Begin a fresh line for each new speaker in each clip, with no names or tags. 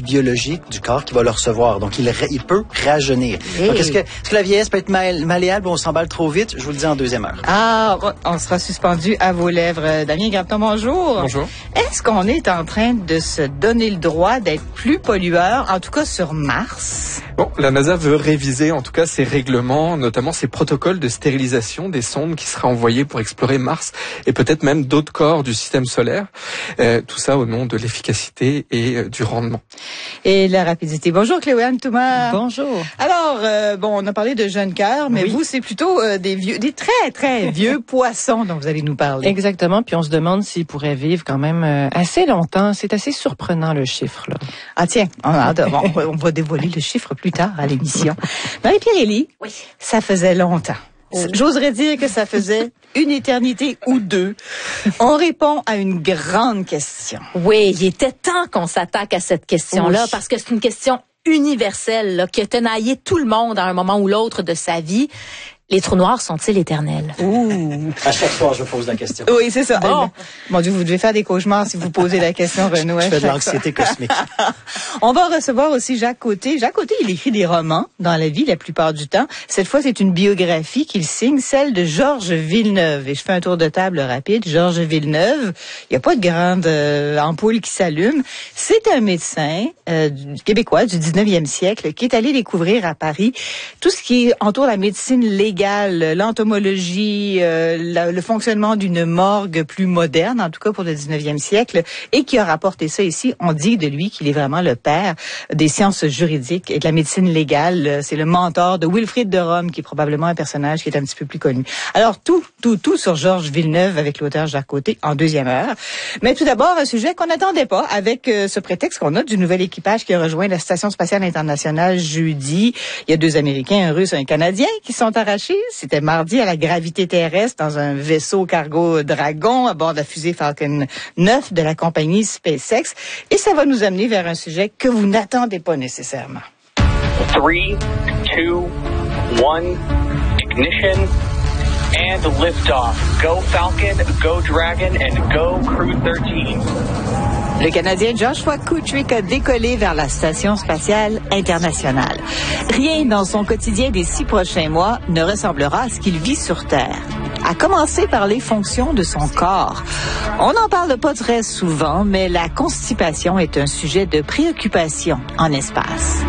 biologique du corps qui va le recevoir. Donc, il peut rajeunir. Donc, est-ce que la vieillesse peut être malléable ou on s'emballe trop vite? Je vous le dis en deuxième heure.
Ah, on sera suspendu à vos lèvres. Damien Grapton, bonjour.
Bonjour.
Est-ce qu'on est en train de se donner le droit d'être plus pollueur, en tout cas sur Mars?
Bon, la NASA veut réviser en tout cas ses règlements, notamment ses protocoles de stérilisation des sondes qui seraient envoyées pour explorer Mars et peut-être même d'autres corps du système solaire. Tout ça au nom de l'efficacité et du rendement.
Et la rapidité. Bonjour Cléoane Thomas.
Bonjour.
Alors, on a parlé de jeunes cœurs, mais vous, c'est plutôt des très, très vieux poissons dont vous allez nous parler.
Exactement, puis on se demande s'ils pourraient vivre quand même assez longtemps. C'est assez surprenant le chiffre, là.
Ah tiens, on va dévoiler le chiffre plus tard à l'émission. Marie-Pierre Élie,
oui.
Ça faisait longtemps. Oh. J'oserais dire que ça faisait une éternité ou deux. On répond à une grande question.
Oui, il était temps qu'on s'attaque à cette question-là parce que c'est une question universelle là, qui a tenaillé tout le monde à un moment ou l'autre de sa vie. Les trous noirs sont-ils éternels?
Ouh. À chaque fois, je pose la question.
Oui, c'est ça. Bon. Mon Dieu, vous devez faire des cauchemars si vous posez la question, Renaud.
Je fais de l'anxiété cosmique.
On va recevoir aussi Jacques Côté. Jacques Côté, il écrit des romans dans la vie la plupart du temps. Cette fois, c'est une biographie qu'il signe, celle de Georges Villeneuve. Et je fais un tour de table rapide. Georges Villeneuve, il n'y a pas de grande ampoule qui s'allume. C'est un médecin québécois du 19e siècle qui est allé découvrir à Paris tout ce qui entoure la médecine légale, l'entomologie, le fonctionnement d'une morgue plus moderne, en tout cas pour le 19e siècle, et qui a rapporté ça ici. On dit de lui qu'il est vraiment le père des sciences juridiques et de la médecine légale. C'est le mentor de Wilfrid de Rome, qui est probablement un personnage qui est un petit peu plus connu. Alors, tout sur Georges Villeneuve avec l'auteur Jacques Côté en deuxième heure. Mais tout d'abord, un sujet qu'on n'attendait pas avec ce prétexte qu'on a du nouvel équipage qui a rejoint la Station spatiale internationale jeudi. Il y a 2 Américains, un Russe, un Canadien qui sont arrachés. C'était mardi à la gravité terrestre dans un vaisseau cargo Dragon à bord de la fusée Falcon 9 de la compagnie SpaceX. Et ça va nous amener vers un sujet que vous n'attendez pas nécessairement.
3, 2, 1, ignition and liftoff. Go Falcon, go Dragon and go Crew 13.
Le Canadien Joshua Kutrick a décollé vers la Station spatiale internationale. Rien dans son quotidien des 6 prochains mois ne ressemblera à ce qu'il vit sur Terre. À commencer par les fonctions de son corps. On n'en parle pas très souvent, mais la constipation est un sujet de préoccupation en espace.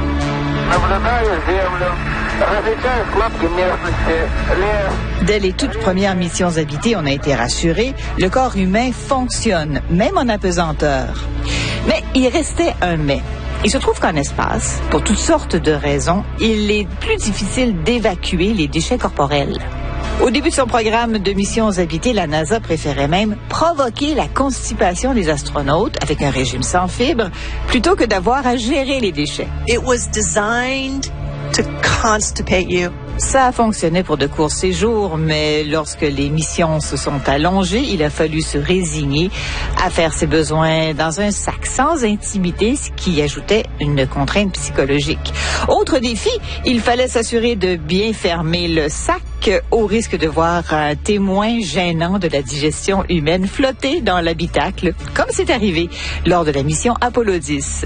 Dès les toutes premières missions habitées, on a été rassuré, le corps humain fonctionne, même en apesanteur. Mais il restait un mais. Il se trouve qu'en espace, pour toutes sortes de raisons, il est plus difficile d'évacuer les déchets corporels. Au début de son programme de missions habitées, la NASA préférait même provoquer la constipation des astronautes avec un régime sans fibres plutôt que d'avoir à gérer les déchets.
It was designed to constipate you.
Ça fonctionnait pour de courts séjours, mais lorsque les missions se sont allongées, il a fallu se résigner à faire ses besoins dans un sac sans intimité, ce qui ajoutait une contrainte psychologique. Autre défi, il fallait s'assurer de bien fermer le sac au risque de voir un témoin gênant de la digestion humaine flotter dans l'habitacle, comme c'est arrivé lors de la mission Apollo 10.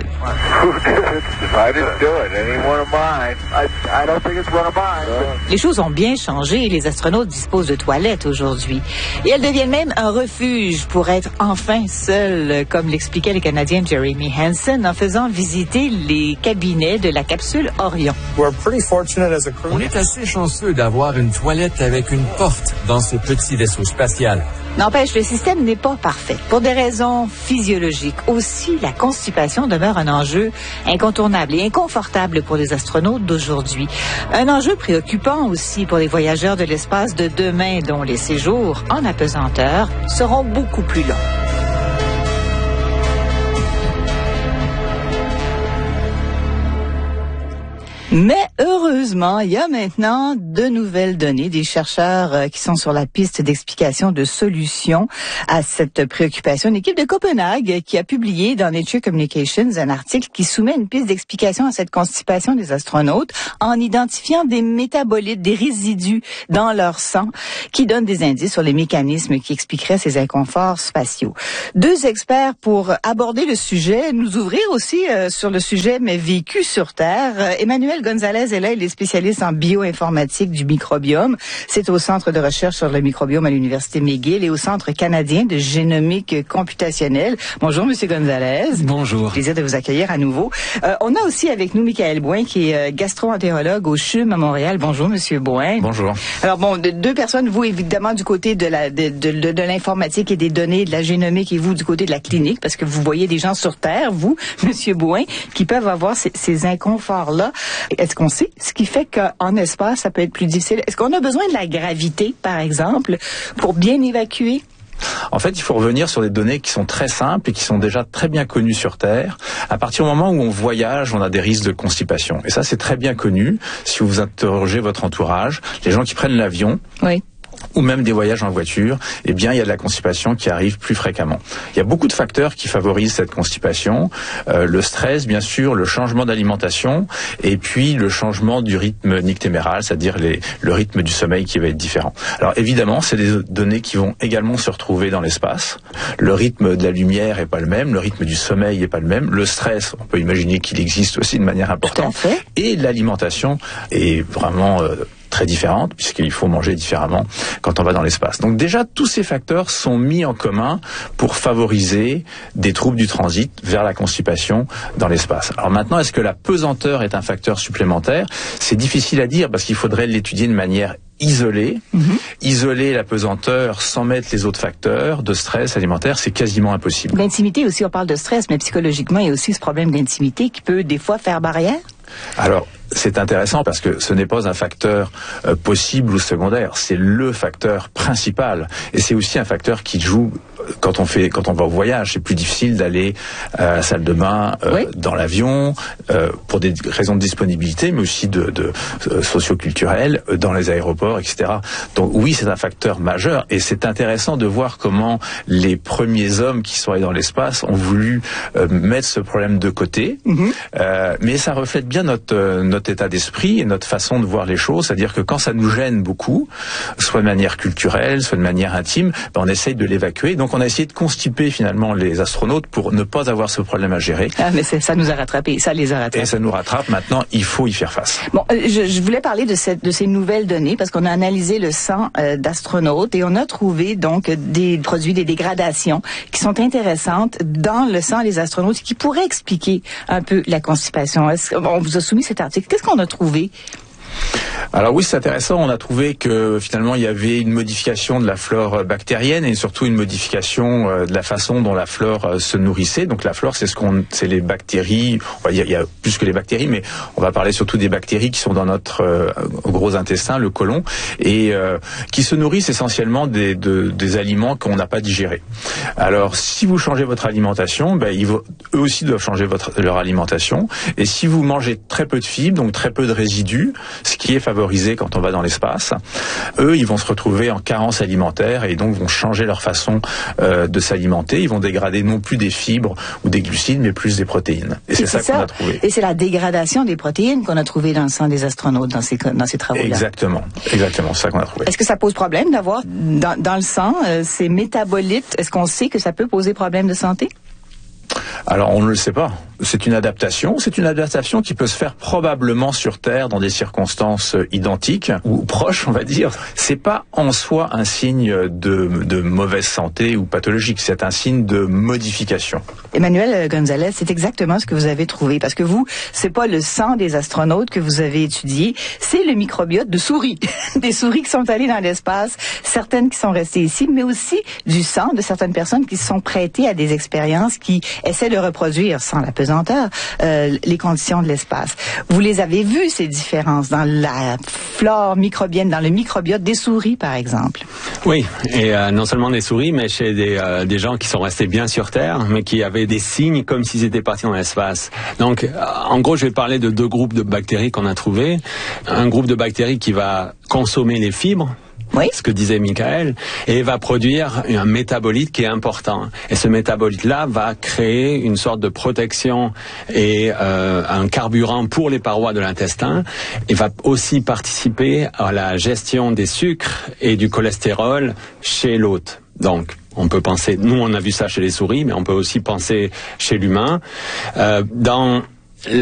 Les choses ont bien changé et les astronautes disposent de toilettes aujourd'hui. Et elles deviennent même un refuge pour être enfin seuls, comme l'expliquait le Canadien Jeremy Hansen en faisant visiter les cabinets de la capsule Orion.
On est assez chanceux d'avoir une toilette avec une porte dans ce petit vaisseau spatial.
N'empêche, le système n'est pas parfait. Pour des raisons physiologiques aussi, la constipation demeure un enjeu incontournable et inconfortable pour les astronautes d'aujourd'hui. Un enjeu préoccupant aussi pour les voyageurs de l'espace de demain, dont les séjours en apesanteur seront beaucoup plus longs. Mais heureusement, il y a maintenant de nouvelles données, des chercheurs qui sont sur la piste d'explication de solutions à cette préoccupation. Une équipe de Copenhague qui a publié dans Nature Communications un article qui soumet une piste d'explication à cette constipation des astronautes en identifiant des métabolites, des résidus dans leur sang qui donnent des indices sur les mécanismes qui expliqueraient ces inconforts spatiaux. Deux experts pour aborder le sujet, nous ouvrir aussi sur le sujet mais vécu sur Terre. Emmanuel Gonzalez est là, il est spécialiste en bioinformatique du microbiome. C'est au Centre de recherche sur le microbiome à l'Université McGill et au Centre canadien de génomique computationnelle. Bonjour, Monsieur Gonzalez.
Bonjour.
Plaisir de vous accueillir à nouveau. On a aussi avec nous Michael Bouin, qui est gastro-entérologue au CHUM à Montréal. Bonjour, Monsieur Bouin.
Bonjour.
Alors bon, deux personnes, vous évidemment du côté de l'informatique et des données, de la génomique, et vous du côté de la clinique, parce que vous voyez des gens sur Terre, vous, Monsieur Bouin, qui peuvent avoir ces inconforts-là. Est-ce qu'on sait ce qui fait qu'en espace, ça peut être plus difficile? Est-ce qu'on a besoin de la gravité, par exemple, pour bien évacuer?
En fait, il faut revenir sur des données qui sont très simples et qui sont déjà très bien connues sur Terre. À partir du moment où on voyage, on a des risques de constipation. Et ça, c'est très bien connu. Si vous interrogez votre entourage, les gens qui prennent l'avion, oui, ou même des voyages en voiture, eh bien, il y a de la constipation qui arrive plus fréquemment. Il y a beaucoup de facteurs qui favorisent cette constipation. Le stress, bien sûr, le changement d'alimentation, et puis le changement du rythme nictéméral, c'est-à-dire le rythme du sommeil qui va être différent. Alors, évidemment, c'est des données qui vont également se retrouver dans l'espace. Le rythme de la lumière est pas le même, le rythme du sommeil est pas le même. Le stress, on peut imaginer qu'il existe aussi de manière importante. Et l'alimentation est vraiment très différente, puisqu'il faut manger différemment quand on va dans l'espace. Donc déjà, tous ces facteurs sont mis en commun pour favoriser des troubles du transit vers la constipation dans l'espace. Alors maintenant, est-ce que la pesanteur est un facteur supplémentaire? C'est difficile à dire, parce qu'il faudrait l'étudier de manière isolée. Isoler la pesanteur sans mettre les autres facteurs de stress alimentaire, c'est quasiment impossible.
L'intimité aussi, on parle de stress, mais psychologiquement, il y a aussi ce problème d'intimité qui peut des fois faire barrière?
Alors, c'est intéressant parce que ce n'est pas un facteur possible ou secondaire, c'est le facteur principal. Et c'est aussi un facteur qui joue quand on va au voyage. C'est plus difficile d'aller à la salle de bain dans l'avion pour des raisons de disponibilité, mais aussi de socio-culturelles, dans les aéroports, etc. Donc oui, c'est un facteur majeur, et c'est intéressant de voir comment les premiers hommes qui sont allés dans l'espace ont voulu mettre ce problème de côté. Mais ça reflète bien notre état d'esprit et notre façon de voir les choses, c'est-à-dire que quand ça nous gêne beaucoup, soit de manière culturelle, soit de manière intime, on essaye de l'évacuer. Donc on a essayé de constiper finalement les astronautes pour ne pas avoir ce problème à gérer.
Ah, mais ça nous a rattrapés, ça les a rattrapés.
Et ça nous rattrape, maintenant il faut y faire face.
Bon, je voulais parler de ces nouvelles données, parce qu'on a analysé le sang d'astronautes et on a trouvé donc des produits, des dégradations qui sont intéressantes dans le sang des astronautes, qui pourraient expliquer un peu la constipation. On vous a soumis cet article. Qu'est-ce qu'on a trouvé?
Alors oui, c'est intéressant. On a trouvé que finalement il y avait une modification de la flore bactérienne et surtout une modification de la façon dont la flore se nourrissait. Donc la flore, c'est les bactéries. Il y a plus que les bactéries, mais on va parler surtout des bactéries qui sont dans notre gros intestin, le côlon, et qui se nourrissent essentiellement des aliments qu'on n'a pas digérés. Alors si vous changez votre alimentation, eux aussi doivent changer leur alimentation. Et si vous mangez très peu de fibres, donc très peu de résidus, ce qui est favorisé quand on va dans l'espace, eux, ils vont se retrouver en carence alimentaire et donc vont changer leur façon de s'alimenter. Ils vont dégrader non plus des fibres ou des glucides, mais plus des protéines. Et c'est ça qu'on a trouvé. Et
c'est la dégradation des protéines qu'on a trouvé dans le sang des astronautes dans ces travaux-là.
Exactement, c'est ça qu'on a trouvé.
Est-ce que ça pose problème d'avoir dans le sang ces métabolites? Est-ce qu'on sait que ça peut poser problème de santé?
Alors, on ne le sait pas. C'est une adaptation qui peut se faire probablement sur Terre dans des circonstances identiques ou proches, on va dire. C'est pas en soi un signe de mauvaise santé ou pathologique, c'est un signe de modification.
Emmanuel Gonzalez, c'est exactement ce que vous avez trouvé, parce que vous, c'est pas le sang des astronautes que vous avez étudié, c'est le microbiote de souris, des souris qui sont allées dans l'espace, certaines qui sont restées ici, mais aussi du sang de certaines personnes qui se sont prêtées à des expériences qui essaie de reproduire, sans la pesanteur, les conditions de l'espace. Vous les avez vues, ces différences, dans la flore microbienne, dans le microbiote des souris, par exemple?
Oui, et non seulement des souris, mais chez des gens qui sont restés bien sur Terre, mais qui avaient des signes comme s'ils étaient partis dans l'espace. Donc, en gros, je vais parler de 2 groupes de bactéries qu'on a trouvés. Un groupe de bactéries qui va consommer les fibres, oui, ce que disait Michael, et va produire un métabolite qui est important. Et ce métabolite-là va créer une sorte de protection et un carburant pour les parois de l'intestin, et va aussi participer à la gestion des sucres et du cholestérol chez l'hôte. Donc, on peut penser, nous on a vu ça chez les souris, mais on peut aussi penser chez l'humain. Dans